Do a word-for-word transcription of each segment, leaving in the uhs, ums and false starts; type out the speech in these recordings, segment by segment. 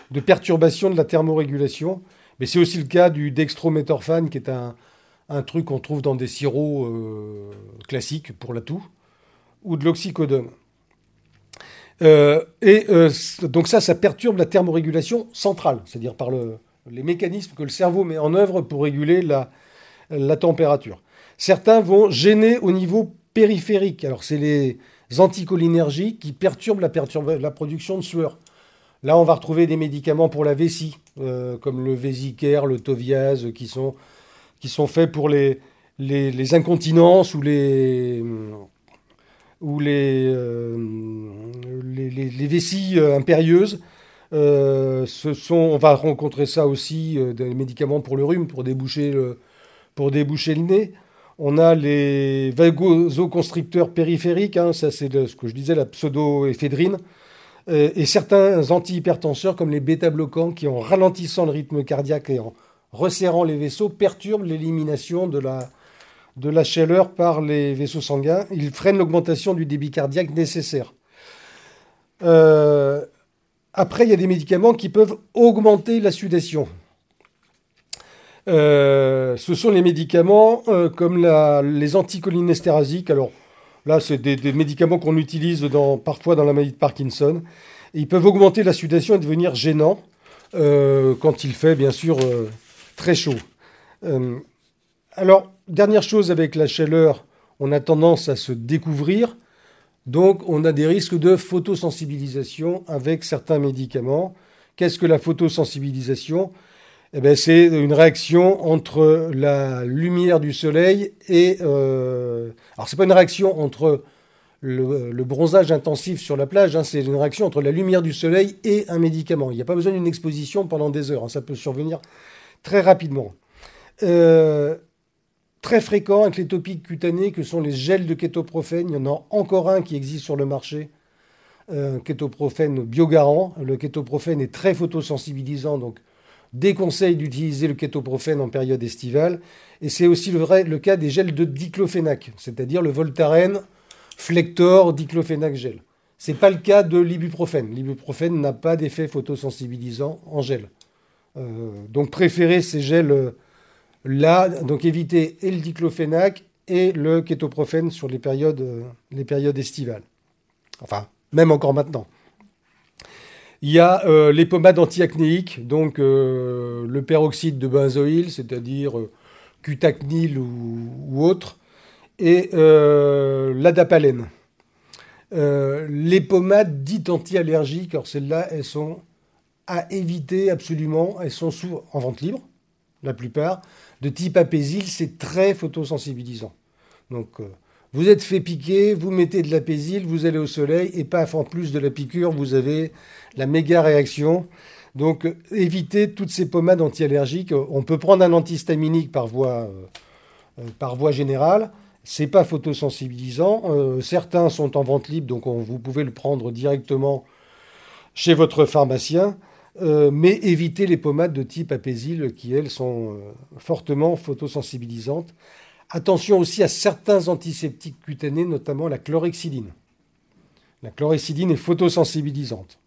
de perturbation de la thermorégulation. Mais c'est aussi le cas du dextrométhorphane, qui est un, un truc qu'on trouve dans des sirops euh, classiques pour la toux, ou de l'oxycodone. Euh, et euh, donc ça, ça perturbe la thermorégulation centrale, c'est-à-dire par le, les mécanismes que le cerveau met en œuvre pour réguler la, la température. Certains vont gêner au niveau périphérique. Alors c'est les anticholinergiques qui perturbent la, perturbe, la production de sueur. Là, on va retrouver des médicaments pour la vessie, euh, comme le Vesicare, le Toviaz, qui sont, qui sont faits pour les, les, les incontinences ou les, ou les, euh, les, les, les vessies impérieuses. Euh, ce sont, on va rencontrer ça aussi, euh, des médicaments pour le rhume, pour déboucher le, pour déboucher le nez. On a les vasoconstricteurs périphériques, hein, ça c'est de, ce que je disais, la pseudoéphédrine. Et certains antihypertenseurs comme les bêta-bloquants qui, en ralentissant le rythme cardiaque et en resserrant les vaisseaux, perturbent l'élimination de la, de la chaleur par les vaisseaux sanguins. Ils freinent l'augmentation du débit cardiaque nécessaire. Euh, après, il y a des médicaments qui peuvent augmenter la sudation. Euh, ce sont les médicaments euh, comme la, les anticholinesterasiques. Alors, là, c'est des, des médicaments qu'on utilise dans, parfois dans la maladie de Parkinson. Et ils peuvent augmenter la sudation et devenir gênants euh, quand il fait, bien sûr, euh, très chaud. Euh, alors, dernière chose avec la chaleur, on a tendance à se découvrir. Donc, on a des risques de photosensibilisation avec certains médicaments. Qu'est-ce que la photosensibilisation ? Eh bien, c'est une réaction entre la lumière du soleil et... Euh... Alors, ce n'est pas une réaction entre le, le bronzage intensif sur la plage, hein, c'est une réaction entre la lumière du soleil et un médicament. Il n'y a pas besoin d'une exposition pendant des heures, hein, ça peut survenir très rapidement. Euh, très fréquent avec les topiques cutanés que sont les gels de kétoprophène. Il y en a encore un qui existe sur le marché, euh, kétoprophène Biogarant. Le kétoprophène est très photosensibilisant, donc déconseille d'utiliser le kétoprophène en période estivale. Et c'est aussi le, vrai, le cas des gels de diclofénac, c'est-à-dire le Voltaren, Flector, diclofénac gel. Ce n'est pas le cas de l'ibuprofène. L'ibuprofène n'a pas d'effet photosensibilisant en gel. Euh, donc préférez ces gels-là, donc évitez et le diclofénac et le kétoprophène sur les périodes, euh, les périodes estivales. Enfin, même encore maintenant. Il y a euh, les pommades antiacnéiques, donc euh, le peroxyde de benzoïle, c'est-à-dire euh, Cutacnil ou, ou autre, et euh, l'adapalène. Euh, les pommades dites anti-allergiques, alors celles-là, elles sont à éviter absolument, elles sont sous, en vente libre, la plupart, de type apésil, c'est très photosensibilisant. Donc, euh, vous êtes fait piquer, vous mettez de l'apésil, vous allez au soleil, et paf, en plus de la piqûre, vous avez la méga réaction. Donc, euh, évitez toutes ces pommades anti-allergiques. On peut prendre un antihistaminique par voie, euh, par voie générale. C'est pas photosensibilisant. Euh, certains sont en vente libre, donc on, vous pouvez le prendre directement chez votre pharmacien. Euh, mais évitez les pommades de type apésil qui, elles, sont euh, fortement photosensibilisantes. Attention aussi à certains antiseptiques cutanés, notamment la chlorhexidine. La chlorhexidine est photosensibilisante.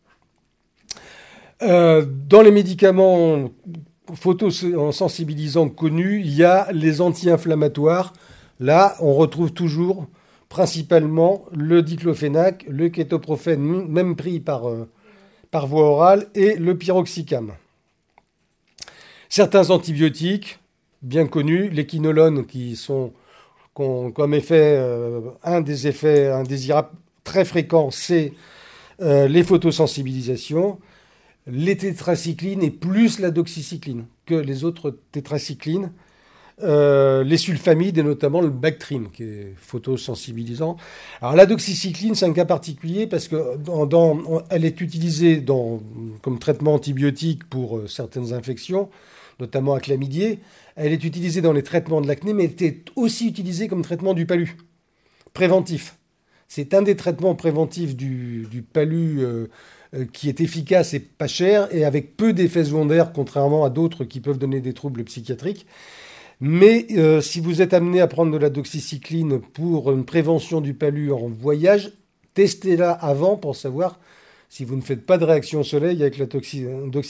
Euh, dans les médicaments photosensibilisants connus, il y a les anti-inflammatoires. Là, on retrouve toujours principalement le diclofénac, le kétoprophène, même pris par, euh, par voie orale, et le pyroxicam. Certains antibiotiques, bien connus, les quinolones, qui sont qui ont comme effet, euh, un des effets indésirables très fréquents, c'est euh, les photosensibilisations, les tétracyclines et plus la doxycycline que les autres tétracyclines. Euh, les sulfamides et notamment le Bactrim qui est photosensibilisant. Alors la doxycycline, c'est un cas particulier parce que dans, dans, elle est utilisée dans, comme traitement antibiotique pour euh, certaines infections, notamment à chlamydier. Elle est utilisée dans les traitements de l'acné, mais elle était aussi utilisée comme traitement du palu préventif. C'est un des traitements préventifs du, du palu euh, euh, qui est efficace et pas cher et avec peu d'effets secondaires, contrairement à d'autres qui peuvent donner des troubles psychiatriques. Mais euh, si vous êtes amené à prendre de la doxycycline pour une prévention du palu en voyage, testez-la avant pour savoir si vous ne faites pas de réaction au soleil avec la doxycycline.